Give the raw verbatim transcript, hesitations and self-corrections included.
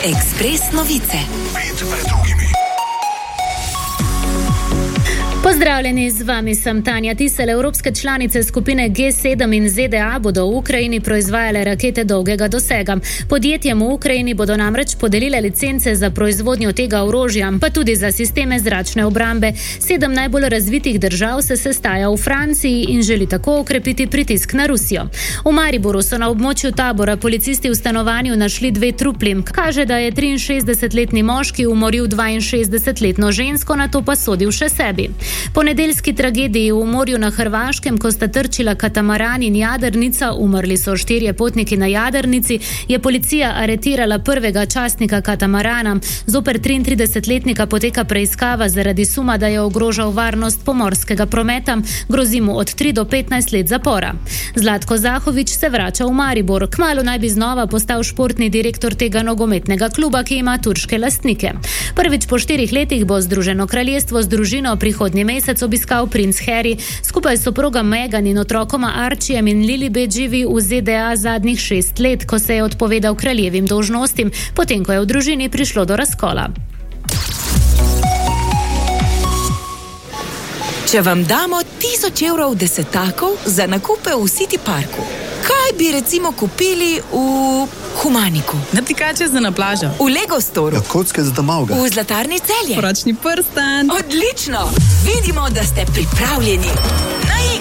Ekspres novice. Pet pred drugimi. Pozdravljeni, z vami sem Tanja Tisel. Evropske članice skupine G sedem in Z D A bodo v Ukrajini proizvajale rakete dolgega dosega. Podjetjem v Ukrajini bodo namreč podelile licence za proizvodnjo tega orožja, pa tudi za sisteme zračne obrambe. Sedem najbolj razvitih držav se sestaja v Franciji in želi tako okrepiti pritisk na Rusijo. V Mariboru so na območju tabora policisti v stanovanju našli dve trupli. Kaže, da je triinšestdesetletni moški umoril dvainšestdesetletno žensko, nato pa sodil še sebi. Po nedeljski tragediji v morju na Hrvaškem, ko sta trčila katamaran in jadrnica, umrli so štirje potniki na jadrnici, je policija aretirala prvega častnika katamarana. Zoper triintridesetletnika poteka preiskava zaradi suma, da je ogrožal varnost pomorskega prometa. Grozi mu od tri do petnajst let zapora. Zlatko Zahovič se vrača v Maribor. Kmalu naj bi znova postal športni direktor tega nogometnega kluba, ki ima turške lastnike. Prvič po štirih letih bo Združeno kraljestvo z družino prihodnji mesec obiskal princ Harry. Skupaj s soproga Meghan in otrokoma Archiem in Lilibet živi v Z D A zadnjih šest let, ko se je odpovedal kraljevim dolžnostim, potem ko je v družini prišlo do razkola. Če vam damo tisoč evrov desetakov za nakupe v City Parku, kaj bi recimo kupili v Humaniku? Napikače za na plažo. V Lego Storu. Ja, kocke za domovga. V Zlatarni Celje. Poročni prstan. Odlično! Vidimo, da ste pripravljeni.